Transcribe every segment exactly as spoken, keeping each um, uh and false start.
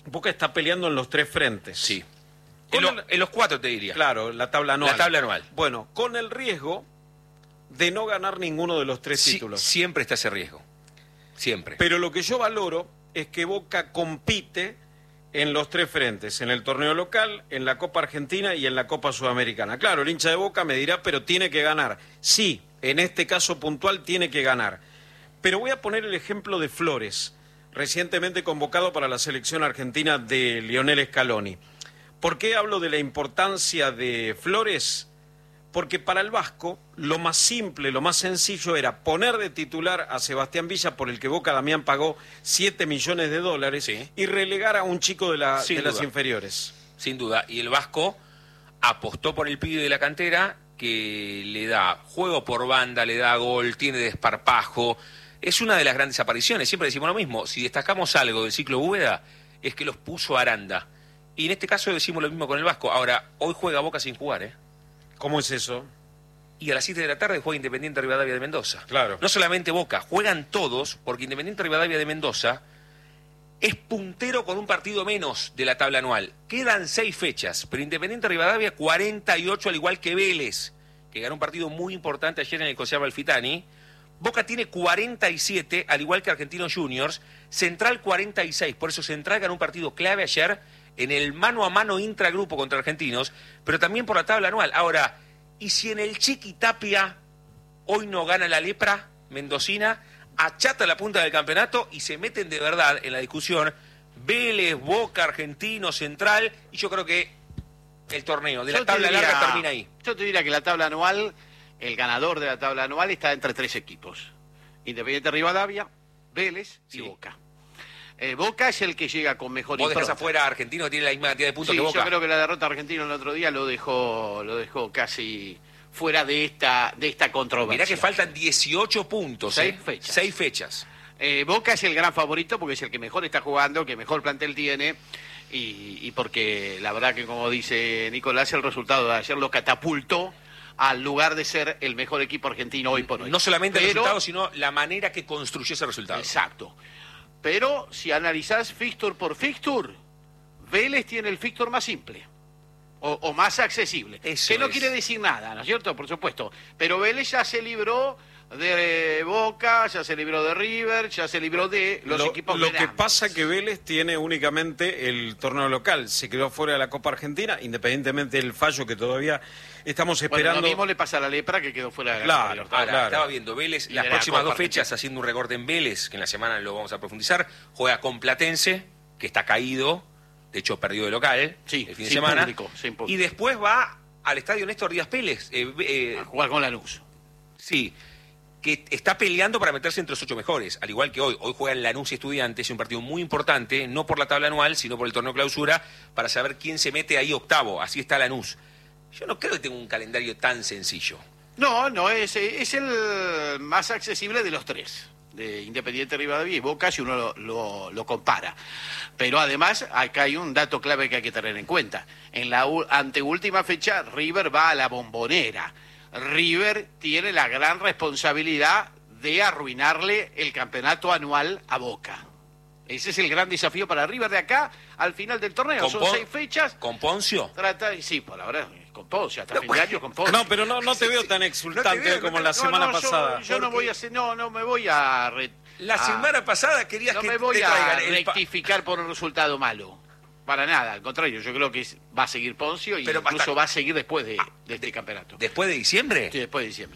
Boca está peleando en los tres frentes. Sí. En, lo, el, en los cuatro te diría. Claro, la tabla anual. La tabla anual. Bueno, con el riesgo de no ganar ninguno de los tres Sí, títulos. Siempre está ese riesgo. Siempre. Pero lo que yo valoro es que Boca compite en los tres frentes, en el torneo local, en la Copa Argentina y en la Copa Sudamericana. Claro, el hincha de Boca me dirá, pero tiene que ganar. Sí, en este caso puntual tiene que ganar. Pero voy a poner el ejemplo de Flores, recientemente convocado para la selección argentina de Lionel Scaloni. ¿Por qué hablo de la importancia de Flores? Porque para el Vasco lo más simple, lo más sencillo era poner de titular a Sebastián Villa, por el que Boca Damián pagó siete millones de dólares, sí, y relegar a un chico de, la, de las inferiores. Sin duda. Y el Vasco apostó por el pibe de la cantera, que le da juego por banda, le da gol, tiene desparpajo. Es una de las grandes apariciones. Siempre decimos lo mismo. Si destacamos algo del ciclo Úbeda, es que los puso Aranda. Y en este caso decimos lo mismo con el Vasco. Ahora, hoy juega Boca sin jugar, ¿eh? ¿Cómo es eso? Y a las siete de la tarde juega Independiente Rivadavia de Mendoza. Claro. No solamente Boca, juegan todos, porque Independiente Rivadavia de Mendoza es puntero con un partido menos de la tabla anual. Quedan seis fechas, pero Independiente Rivadavia cuarenta y ocho, al igual que Vélez, que ganó un partido muy importante ayer en el José Amalfitani. Boca tiene cuarenta y siete, al igual que Argentinos Juniors. Central cuarenta y seis, por eso Central ganó un partido clave ayer en el mano a mano intragrupo contra Argentinos, pero también por la tabla anual. Ahora, ¿y si en el Chiqui Tapia hoy no gana la lepra mendocina, achata la punta del campeonato y se meten de verdad en la discusión Vélez, Boca, Argentino, Central, y yo creo que el torneo de la tabla diría, larga termina ahí? Yo te diría que la tabla anual, el ganador de la tabla anual está entre tres equipos: Independiente Rivadavia, Vélez y sí. Boca. Eh, Boca es el que llega con mejor impronta. ¿Vos dejás afuera a Argentino, que tiene la misma cantidad de puntos sí, que Boca? Yo creo que la derrota argentina el otro día lo dejó, lo dejó casi fuera de esta, de esta controversia. Mirá que faltan dieciocho puntos. Seis ¿eh? fechas. Seis fechas. Eh, Boca es el gran favorito porque es el que mejor está jugando, que mejor plantel tiene, y, y porque la verdad que, como dice Nicolás, el resultado de ayer lo catapultó al lugar de ser el mejor equipo argentino hoy por hoy. No solamente Pero, el resultado, sino la manera que construyó ese resultado. Exacto. Pero si analizás fixture por fixture, Vélez tiene el fixture más simple o, o más accesible. Eso que no es. quiere decir nada, ¿no es cierto? Por supuesto. Pero Vélez ya se libró de Boca, ya se libró de River, ya se libró de los lo, equipos Lo grandes. que pasa es que Vélez tiene únicamente el torneo local. Se quedó fuera de la Copa Argentina, independientemente del fallo que todavía estamos esperando. Bueno, lo mismo le pasa a la lepra, que quedó fuera de la claro, Copa Libertadores. Ahora, claro. estaba viendo Vélez, Y las de la próximas Copa dos fechas, Argentina. haciendo un recorte en Vélez, que en la semana lo vamos a profundizar, juega con Platense, que está caído, de hecho perdió de local Sí, el fin de sin semana, público, sin público. y después va al estadio Néstor Díaz Pérez, eh, eh, A jugar con Lanús. sí, que está peleando para meterse entre los ocho mejores, al igual que hoy. Hoy juegan Lanús y Estudiantes, es un partido muy importante, no por la tabla anual, sino por el torneo clausura, para saber quién se mete ahí octavo. Así está Lanús. Yo no creo que tenga un calendario tan sencillo. No, no, es, es el más accesible de los tres, de Independiente Rivadavia y Boca, si uno lo, lo, lo compara. Pero además, acá hay un dato clave que hay que tener en cuenta. En la u- anteúltima fecha, River va a la Bombonera. River tiene la gran responsabilidad de arruinarle el campeonato anual a Boca. Ese es el gran desafío para River de acá al final del torneo. ¿Con Son Pon- seis fechas. ¿Con Poncio? Trata, sí, por ahora, con Poncio, hasta No, fin de año con Poncio. No, pero no, no te veo tan exultante No te veo, como no la te- semana no, no, yo- pasada. Yo, no Porque- voy a hacer, no, no me voy a... re- La a- semana pasada querías no que me voy te a traigan el pa- rectificar por un resultado malo. Para nada, al contrario, yo creo que es- va a seguir Poncio y Pero incluso basta- va a seguir después de, Ah, de este de- campeonato. ¿Después de diciembre? Sí, después de diciembre.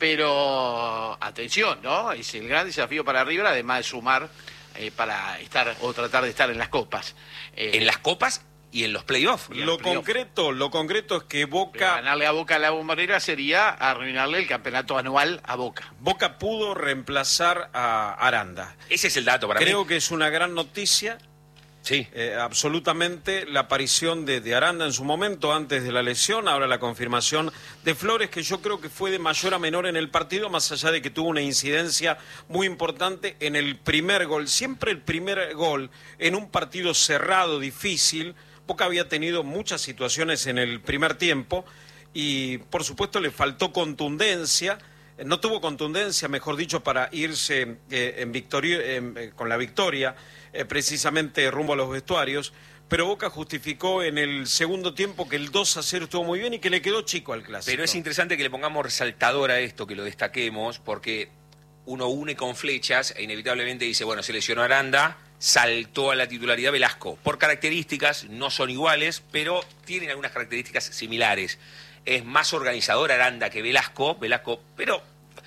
Pero atención, ¿no? Es el gran desafío para River, además de sumar eh, para estar o tratar de estar en las copas. Eh, En las copas y en los playoffs. y en Lo los playoffs. concreto, lo concreto es que Pero Boca, ganarle a Boca a la Bombonera sería arruinarle el campeonato anual a Boca. Boca pudo reemplazar a Aranda. Ese es el dato para Creo mí. que es una gran noticia. Sí. Eh, absolutamente la aparición de, de Aranda en su momento antes de la lesión, ahora la confirmación de Flores, que yo creo que fue de mayor a menor en el partido, más allá de que tuvo una incidencia muy importante en el primer gol. Siempre el primer gol en un partido cerrado, difícil. Boca había tenido muchas situaciones en el primer tiempo y por supuesto le faltó contundencia. no tuvo contundencia, mejor dicho, para irse eh, en victoria, eh, con la victoria, eh, precisamente rumbo a los vestuarios, pero Boca justificó en el segundo tiempo que el dos a cero estuvo muy bien y que le quedó chico al Clásico. Pero es interesante que le pongamos resaltador a esto, que lo destaquemos, porque uno une con flechas e inevitablemente dice, bueno, se lesionó Aranda, saltó a la titularidad Velasco. Por características, no son iguales, pero tienen algunas características similares. Es más organizador Aranda que Velasco, Velasco, pero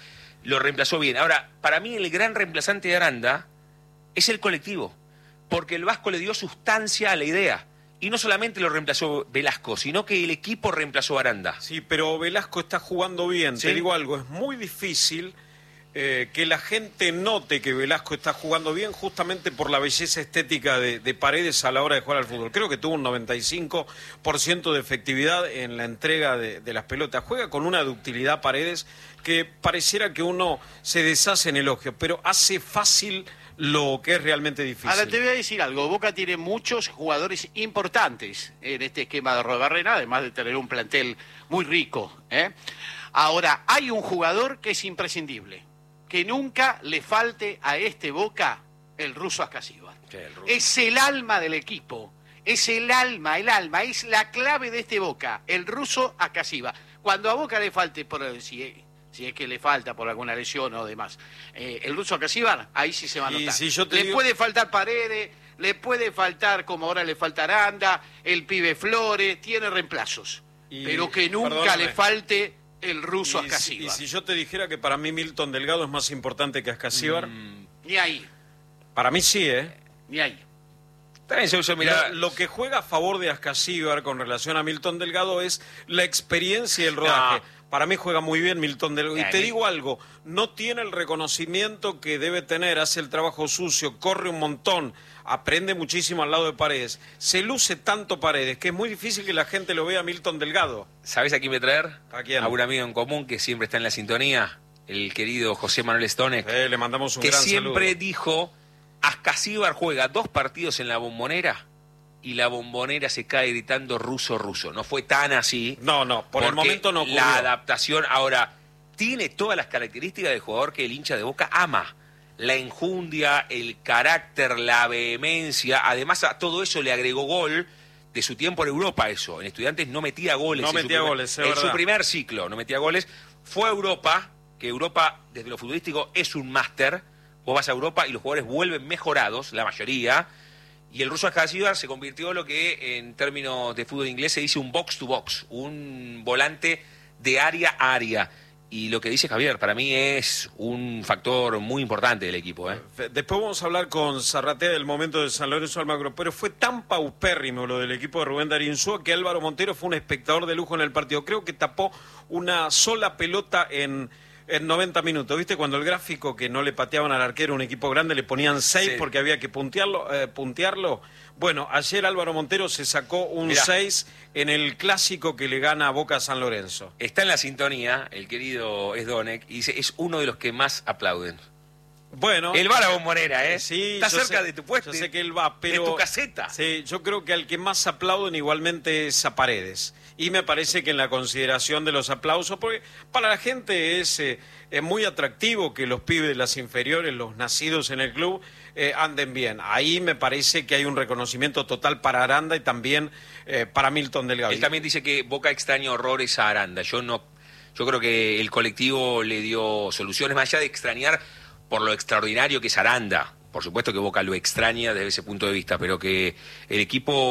lo reemplazó bien. Ahora, para mí el gran reemplazante de Aranda es el colectivo, porque el Vasco le dio sustancia a la idea. Y no solamente lo reemplazó Velasco, sino que el equipo reemplazó a Aranda. Sí, pero Velasco está jugando bien. ¿Sí? Te digo algo, es muy difícil eh, que la gente note que Velasco está jugando bien justamente por la belleza estética de, de Paredes a la hora de jugar al fútbol. Creo que tuvo un noventa y cinco por ciento de efectividad en la entrega de, de las pelotas. Juega con una ductilidad Paredes que pareciera que uno se deshace en elogios, pero hace fácil lo que es realmente difícil. Ahora te voy a decir algo, Boca tiene muchos jugadores importantes en este esquema de Arrobarrena, además de tener un plantel muy rico, ¿eh? Ahora, hay un jugador que es imprescindible, que nunca le falte a este Boca, el ruso Ascasíbar. Sí, el ruso. Es el alma del equipo, es el alma, el alma, es la clave de este Boca, el ruso Ascasíbar. Cuando a Boca le falte, por si, si es que le falta por alguna lesión o demás, eh, el ruso Ascasíbar, ahí sí se va a notar. Si yo te le digo... puede faltar Paredes, le puede faltar, como ahora le falta Aranda, el pibe Flores, tiene reemplazos. Y, pero que nunca perdóname. le falte el ruso Y si, Ascasíbar. y si yo te dijera que para mí Milton Delgado es más importante que Ascasíbar, Mm, Ni ahí, para mí sí, ¿eh? ni ahí. también se usa, mirá, Lo, lo que juega a favor de Ascasíbar con relación a Milton Delgado es la experiencia y el rodaje. No. Para mí juega muy bien Milton Delgado. Y Eh, te mi- digo algo, no tiene el reconocimiento que debe tener, hace el trabajo sucio, corre un montón, aprende muchísimo al lado de Paredes. Se luce tanto Paredes que es muy difícil que la gente lo vea a Milton Delgado. ¿sabés a quién me traer? ¿A quién? A un amigo en común que siempre está en la sintonía, el querido José Manuel Stonek, Eh, le mandamos un que gran siempre saludo. dijo, Ascasíbar juega dos partidos en la Bombonera y la Bombonera se cae gritando ruso, ruso. No fue tan así. No, no, por el porque momento no ocurrió. la adaptación, ahora, tiene todas las características del jugador que el hincha de Boca ama. La enjundia, el carácter, la vehemencia. Además, a todo eso le agregó gol de su tiempo en Europa, eso. En Estudiantes no metía goles. No en su metía primer- goles, es En verdad. su primer ciclo no metía goles. Fue a Europa, que Europa, desde lo futbolístico, es un máster. Vos vas a Europa y los jugadores vuelven mejorados, la mayoría. Y el ruso Ascasíbar se convirtió en lo que en términos de fútbol inglés se dice un box to box, un volante de área a área. Y lo que dice Javier, para mí es un factor muy importante del equipo, ¿eh? Después vamos a hablar con Zarratea del momento de San Lorenzo Almagro, pero fue tan paupérrimo lo del equipo de Rubén Darín Insúa que Álvaro Montero fue un espectador de lujo en el partido. Creo que tapó una sola pelota en, en noventa minutos. ¿Viste? Cuando el gráfico que no le pateaban al arquero un equipo grande le ponían seis Sí. porque había que puntearlo, eh, puntearlo. Bueno, ayer Álvaro Montero se sacó un Mirá. seis en el clásico que le gana a Boca a San Lorenzo. Está en la sintonía el querido Esdonek y dice, es uno de los que más aplauden. Bueno, Él va a la Bombonera, ¿eh? Sí, Está yo cerca sé- de tu puesto. Yo sé que él va, pero... De tu caseta. Sí, yo creo que al que más aplauden igualmente es a Paredes. Y me parece que en la consideración de los aplausos, porque para la gente es, eh, es muy atractivo que los pibes de las inferiores, los nacidos en el club, eh, anden bien. Ahí me parece que hay un reconocimiento total para Aranda y también eh, para Milton Delgado. Él también dice que Boca extraña horrores a Aranda. Yo no, yo creo que el colectivo le dio soluciones, más allá de extrañar por lo extraordinario que es Aranda. Por supuesto que Boca lo extraña desde ese punto de vista, pero que el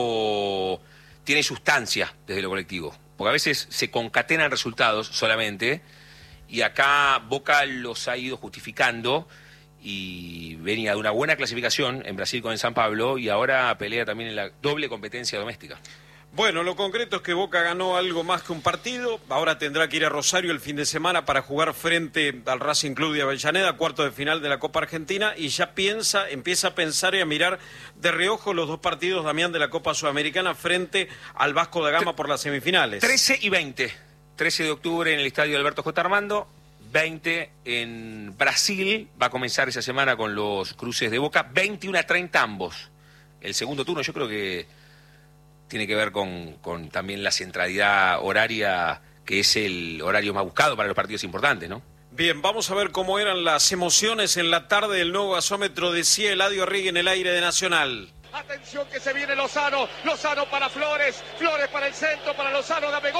equipo tiene sustancia desde lo colectivo. Porque a veces se concatenan resultados solamente, y acá Boca los ha ido justificando, y venía de una buena clasificación en Brasil con el San Pablo, y ahora pelea también en la doble competencia doméstica. Bueno, lo concreto es que Boca ganó algo más que un partido. Ahora tendrá que ir a Rosario el fin de semana para jugar frente al Racing Club de Avellaneda, cuarto de final de la Copa Argentina, y ya piensa, empieza a pensar y a mirar de reojo los dos partidos, Damián, de la Copa Sudamericana frente al Vasco da Gama por las semifinales. trece y veinte. trece de octubre en el estadio Alberto J. Armando. veinte en Brasil. Va a comenzar esa semana con los cruces de Boca. veintiuno a treinta ambos. El segundo turno yo creo que tiene que ver con, con también la centralidad horaria, que es el horario más buscado para los partidos importantes, ¿no? Bien, vamos a ver cómo eran las emociones en la tarde del nuevo gasómetro, decía Eladio Arregui en el aire de Nacional. Atención que se viene Lozano, Lozano para Flores, Flores para el centro, para Lozano, dame gol.